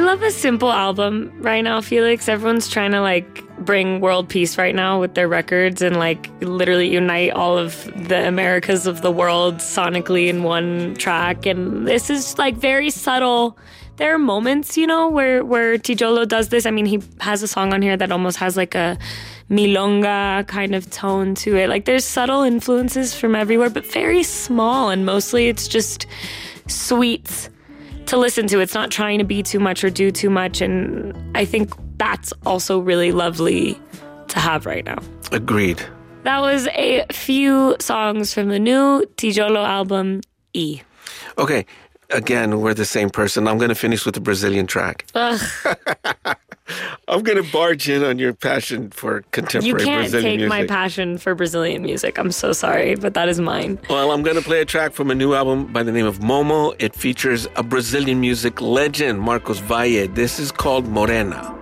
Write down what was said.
love a simple album right now, Felix. Everyone's trying to like bring world peace right now with their records and like literally unite all of the Americas of the world sonically in one track. And this is like very subtle. There are moments, you know, where Tijolo does this. I mean, he has a song on here that almost has like a milonga kind of tone to it. Like there's subtle influences from everywhere, but very small. And mostly it's just sweet to listen to. It's not trying to be too much or do too much. And I think that's also really lovely to have right now. Agreed. That was a few songs from the new Tijolo album, E. Okay. Again, we're the same person. I'm going to finish with a Brazilian track. Ugh. I'm going to barge in on your passion for contemporary Brazilian music. You can't take my passion for Brazilian music. I'm so sorry, but that is mine. Well, I'm going to play a track from a new album by the name of Momo. It features a Brazilian music legend, Marcos Valle. This is called Morena.